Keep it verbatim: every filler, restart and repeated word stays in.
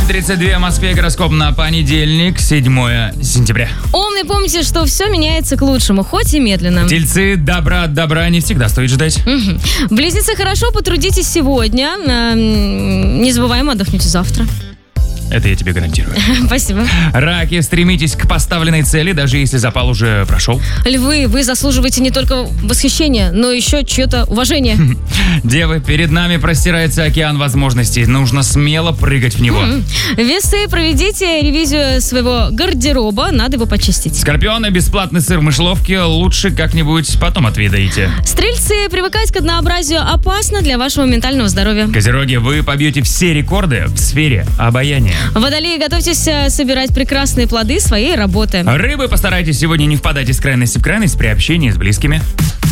семь тридцать два в Москве, гороскоп на понедельник, седьмое сентября. Умные, помните, что все меняется к лучшему, хоть и медленно. Тельцы, добра от добра не всегда стоит ждать. Угу. Близнецы, хорошо потрудитесь сегодня. Незабываемо отдохнете завтра. Это я тебе гарантирую. Спасибо. Раки, стремитесь к поставленной цели, даже если запал уже прошел. Львы, вы заслуживаете не только восхищения, но еще чье-то уважение. Девы, перед нами простирается океан возможностей. Нужно смело прыгать в него. Весы, проведите ревизию своего гардероба, надо его почистить. Скорпионы, бесплатный сыр в мышеловке, лучше как-нибудь потом отведаете. Стрельцы, привыкать к однообразию опасно для вашего ментального здоровья. Козероги, вы побьете все рекорды в сфере обаяния. Водолеи, готовьтесь собирать прекрасные плоды своей работы. Рыбы, постарайтесь сегодня не впадать из крайности в крайность при общении с близкими.